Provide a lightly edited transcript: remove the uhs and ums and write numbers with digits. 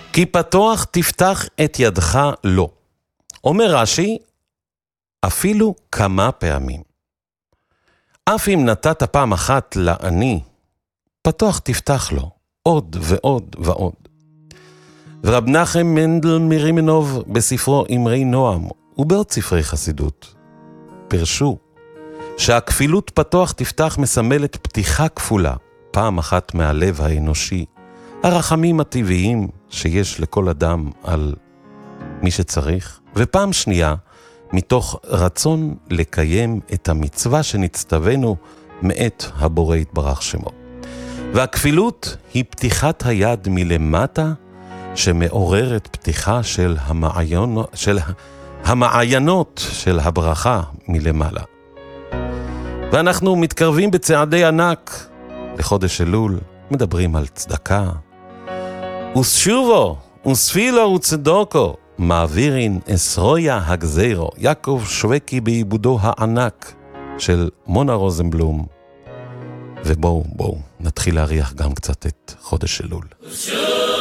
כי פתוח תפתח את ידך לו. אומר רש"י, אפילו כמה פעמים. אף אם נתת פעם אחת לעני, פתוח תפתח לו, עוד ועוד ועוד. ורב נחם מנדל מרימנוב בספרו אמרי נועם ובעוד ספרי חסידות פרשו שהכפילות פתוח תפתח מסמלת פתיחה כפולה, פעם אחת מהלב האנושי, הרחמים הטבעיים שיש לכל אדם על מי שצריך, ופעם שנייה מתוך רצון לקיים את המצווה שנצטווינו מאת הבורא יתברך שמו. והכפילות היא פתיחת היד מלמטה שמעוררת פתיחה של המעיינות של הברכה מלמעלה. ואנחנו מתקרבים בצעדי ענק לחודש אלול, מדברים על צדקה. וסשובו, וספילו וצדוקו, מעבירין אסרויה הגזירו, יעקב שווקי בעיבודו הענק של מונה רוזנבלום. ובואו נתחיל להריח גם קצת את חודש אלול.